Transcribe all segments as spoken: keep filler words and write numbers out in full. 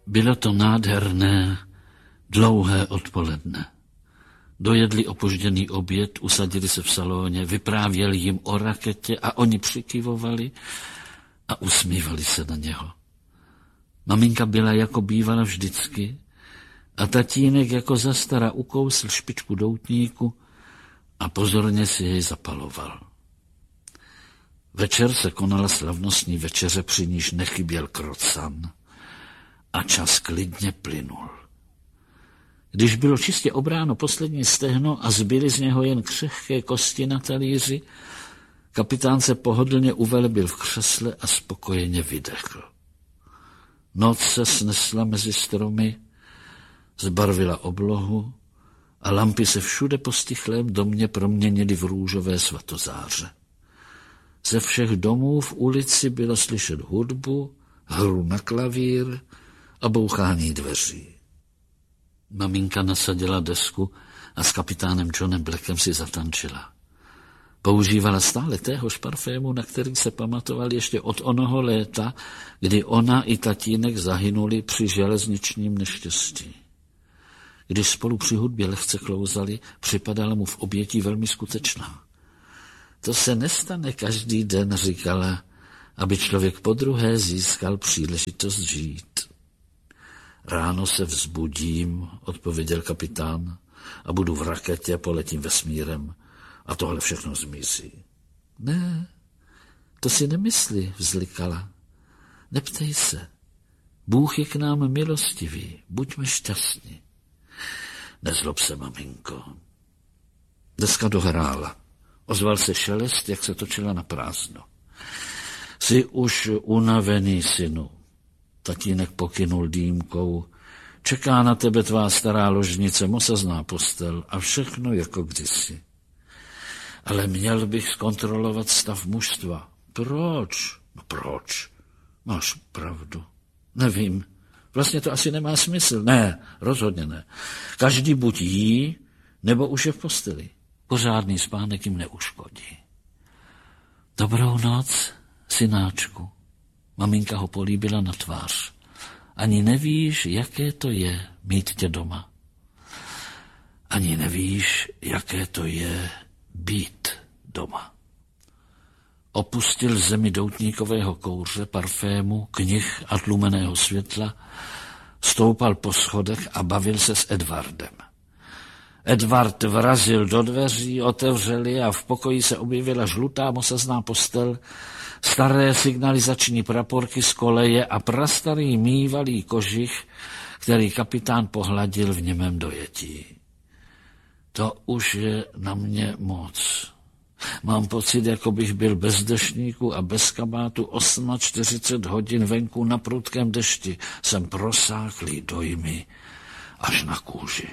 Bylo to nádherné, dlouhé odpoledne. Dojedli opožděný oběd, usadili se v salóně, vyprávěli jim o raketě a oni přikyvovali a usmívali se na něho. Maminka byla jako bývala vždycky a tatínek jako zastara ukousl špičku doutníku a pozorně si jej zapaloval. Večer se konala slavnostní večeře, při níž nechyběl krocan a čas klidně plynul. Když bylo čistě obráno poslední stehno a zbyly z něho jen křehké kosti na talíři, kapitán se pohodlně uvelbil v křesle a spokojeně vydechl. Noc se snesla mezi stromy, zbarvila oblohu a lampy se všude po stichlém domě proměnily v růžové svatozáře. Ze všech domů v ulici bylo slyšet hudbu, hru na klavír a bouchání dveří. Maminka nasadila desku a s kapitánem Johnem Blackem si zatančila. Používala stále téhož parfému, na který se pamatoval ještě od onoho léta, kdy ona i tatínek zahynuli při železničním neštěstí. Když spolu při hudbě lehce klouzali, připadala mu v obětí velmi skutečná. To se nestane každý den, říkala, aby člověk podruhé získal příležitost žít. Ráno se vzbudím, odpověděl kapitán, a budu v raketě, poletím vesmírem a tohle všechno zmizí. Ne, to si nemyslí, vzlikala. Neptej se. Bůh je k nám milostivý, buďme šťastní. Nezlob se, maminko. Deska dohrála. Ozval se šelest, jak se točila na prázdno. Jsi už unavený, synu. Tatínek pokynul dýmkou. Čeká na tebe tvá stará ložnice, mosazná postel a všechno jako kdysi. Ale měl bych zkontrolovat stav mužstva. Proč? No proč? Máš pravdu. Nevím. Vlastně to asi nemá smysl. Ne, rozhodně ne. Každý buď jí, nebo už je v posteli. Pořádný spánek jim neuškodí. Dobrou noc, synáčku. Maminka ho políbila na tvář. Ani nevíš, jaké to je mít tě doma. Ani nevíš, jaké to je být doma. Opustil zemi doutníkového kouře, parfému, knih a tlumeného světla, stoupal po schodech a bavil se s Edvardem. Edvard vrazil do dveří, otevřeli a v pokoji se objevila žlutá mosazná postel, staré signalizační praporky z koleje a prastarý mývalý kožich, který kapitán pohladil v němém dojetí. To už je na mě moc. Mám pocit, jako bych byl bez deštníku a bez kabátu čtyřicet osm hodin venku na prudkém dešti. Jsem prosáklý dojmy až na kůži.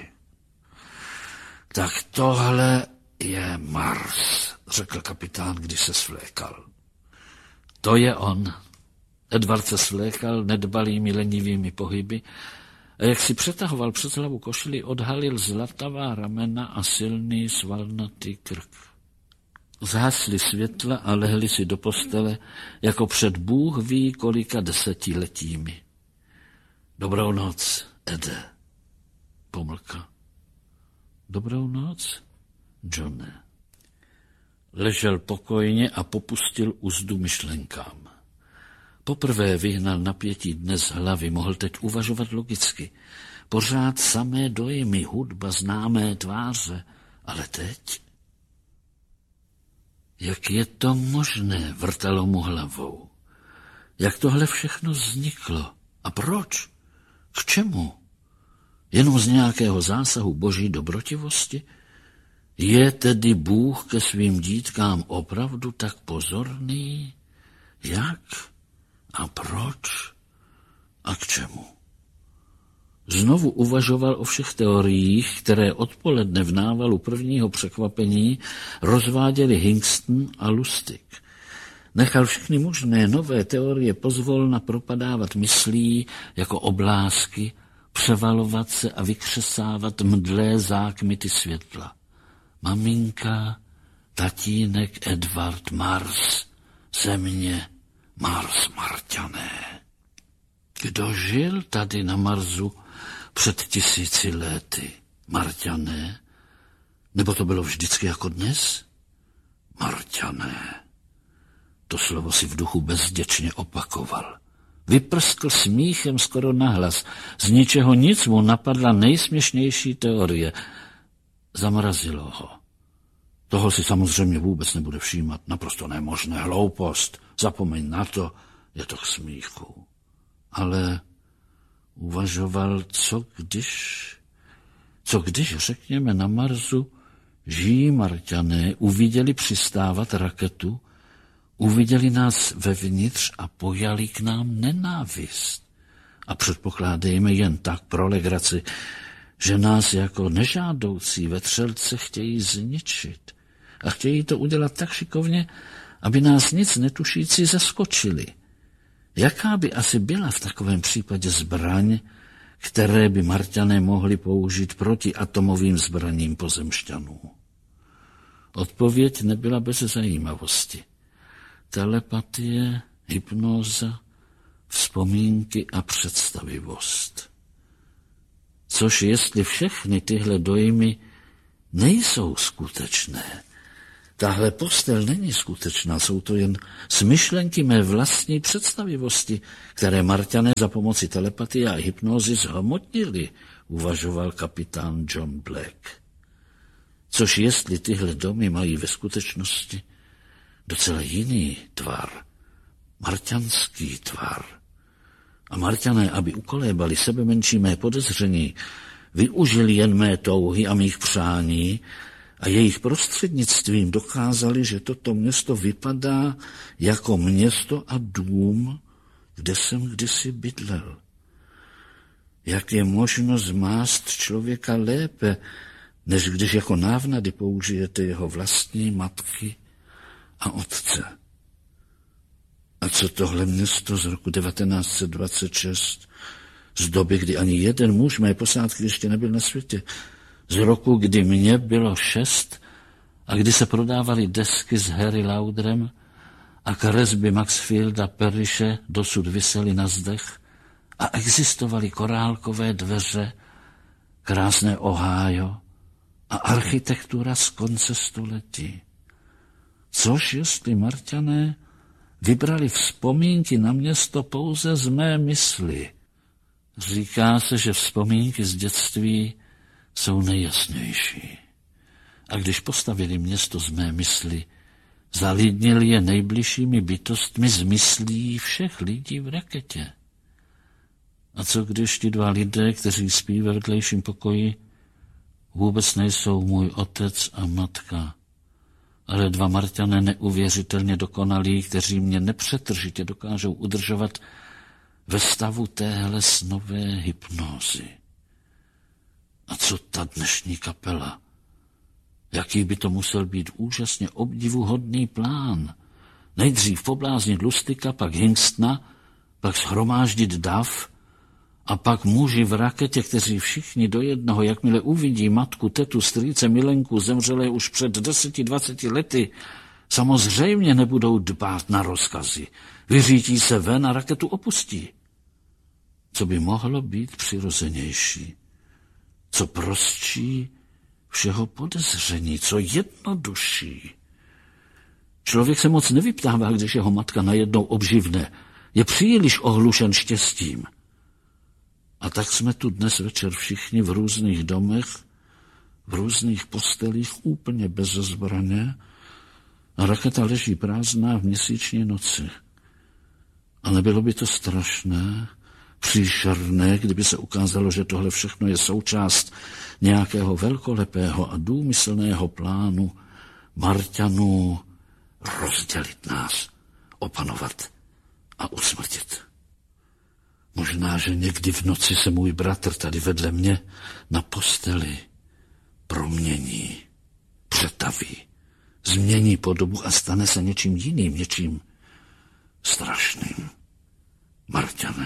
Tak tohle je Mars, řekl kapitán, když se svlékal. To je on. Edvard se svlékal nedbalými lenivými pohyby a jak si přetahoval přes hlavu košili, odhalil zlatavá ramena a silný svalnatý krk. Zhasli světla a lehli si do postele, jako před Bůh ví kolika desetiletími. Dobrou noc, Ede, pomlka. Dobrou noc, Johne. Ležel pokojně a popustil uzdu myšlenkám. Poprvé vyhnal napětí dne z hlavy, mohl teď uvažovat logicky. Pořád samé dojmy, hudba, známé tváře, ale teď... Jak je to možné, vrtalo mu hlavou. Jak tohle všechno vzniklo? A proč? K čemu? Jenom z nějakého zásahu boží dobrotivosti? Je tedy Bůh ke svým dítkám opravdu tak pozorný? Jak? A proč? A k čemu? Znovu uvažoval o všech teoriích, které odpoledne v návalu prvního překvapení rozváděli Hingston a Lustig. Nechal všechny možné nové teorie pozvolna propadávat myslí jako oblásky, převalovat se a vykřesávat mdlé zákmity světla. Maminka, tatínek, Edvard, Mars, země, Mars, Marťané. Kdo žil tady na Marsu před tisíci lety? Marťané? Nebo to bylo vždycky jako dnes? Marťané. To slovo si v duchu bezděčně opakoval. Vyprskl smíchem skoro nahlas. Z ničeho nic mu napadla nejsměšnější teorie. Zamrazilo ho. Toho si samozřejmě vůbec nebude všímat. Naprosto nemožné. Hloupost. Zapomeň na to, je to k smíchu. Ale uvažoval, co když... Co když, řekněme, na Marsu žijí Marťané uviděli přistávat raketu, uviděli nás vevnitř a pojali k nám nenávist. A předpokládejme jen tak pro legraci, že nás jako nežádoucí vetřelce chtějí zničit. A chtějí to udělat tak šikovně, aby nás nic netušící zaskočili. Jaká by asi byla v takovém případě zbraň, které by Marťané mohli použít proti atomovým zbraním pozemšťanů? Odpověď nebyla bez zajímavosti. Telepatie, hypnóza, vzpomínky a představivost. Což jestli všechny tyhle dojmy nejsou skutečné, tahle postel není skutečná, jsou to jen smyšlenky mé vlastní představivosti, které Marťané za pomoci telepatie a hypnózy zhmotnili, uvažoval kapitán John Black. Což jestli tyhle domy mají ve skutečnosti docela jiný tvar, marťanský tvar. A Marťané, aby ukolébali sebe menší mé podezření, využili jen mé touhy a mých přání a jejich prostřednictvím dokázali, že toto město vypadá jako město a dům, kde jsem kdysi bydlel. Jak je možno zmást člověka lépe, než když jako návnady použijete jeho vlastní matky a otce. A co tohle město z roku devatenáct set dvacet šest, z doby, kdy ani jeden muž mé posádky ještě nebyl na světě, z roku, kdy mě bylo šest a kdy se prodávaly desky s Harry Lauderem a kresby Maxfielda Parrishe dosud visely na zdech a existovaly korálkové dveře, krásné Ohio a architektura z konce století. Což jestli Marťané vybrali vzpomínky na město pouze z mé mysli. Říká se, že vzpomínky z dětství jsou nejjasnější. A když postavili město z mé mysli, zalidnili je nejbližšími bytostmi z myslí všech lidí v raketě. A co když ti dva lidé, kteří spí ve vedlejším pokoji, vůbec nejsou můj otec a matka, ale dva Marťané neuvěřitelně dokonalí, kteří mě nepřetržitě dokážou udržovat ve stavu téhle snové hypnózy. A co ta dnešní kapela? Jaký by to musel být úžasně obdivuhodný plán? Nejdřív pobláznit Lustika, pak Hingstna, pak shromáždit dav a pak muži v raketě, kteří všichni do jednoho, jakmile uvidí matku, tetu, strýce, milenku, zemřelé už před deseti, dvaceti lety, samozřejmě nebudou dbát na rozkazy. Vyřítí se ven a raketu opustí. Co by mohlo být přirozenější? Co prostší všeho podezření, co jednodušší? Člověk se moc nevyptává, když jeho matka najednou obživne. Je příliš ohlušen štěstím. A tak jsme tu dnes večer všichni v různých domech, v různých postelích, úplně bez zbraně, a raketa leží prázdná v měsíční noci. A nebylo by to strašné, příšerné, kdyby se ukázalo, že tohle všechno je součást nějakého velkolepého a důmyslného plánu Marťanů rozdělit nás, opanovat a usmrtit. Možná, že někdy v noci se můj bratr tady vedle mě na posteli promění, přetaví, změní podobu a stane se něčím jiným, něčím strašným, Marťanem.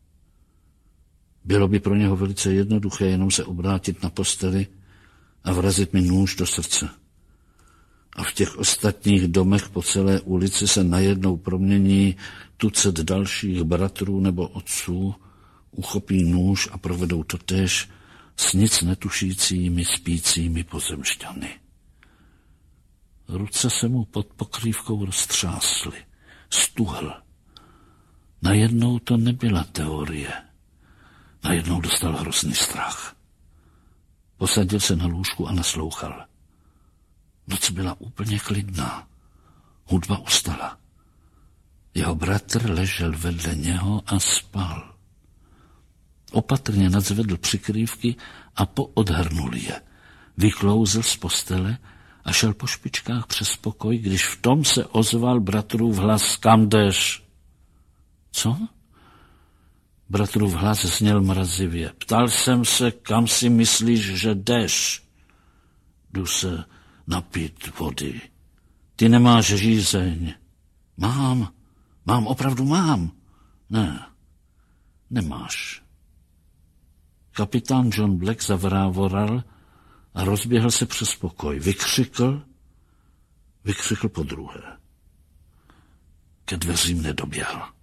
Bylo by pro něho velice jednoduché jenom se obrátit na posteli a vrazit mi nůž do srdce. A v těch ostatních domech po celé ulici se najednou promění tucet dalších bratrů nebo otců uchopí nůž a provedou to též s nic netušícími spícími pozemšťany. Ruce se mu pod pokrývkou roztřásly, stuhl. Najednou to nebyla teorie. Najednou dostal hrozný strach. Posadil se na lůžku a naslouchal. Noc byla úplně klidná. Hudba ustala. Jeho bratr ležel vedle něho a spal. Opatrně nadzvedl přikrývky a poodhrnul je. Vyklouzl z postele a šel po špičkách přes pokoj, když v tom se ozval bratrův hlas: Kam jdeš? Co? Bratrův hlas zněl mrazivě. Ptal jsem se, kam si myslíš, že jdeš? Jdu se napít vody. Ty nemáš žízeň. Mám, mám, opravdu mám. Ne, nemáš. Kapitán John Black zavrávoral a rozběhl se přes pokoj. Vykřikl, vykřikl podruhé. Ke dveřím nedoběhl.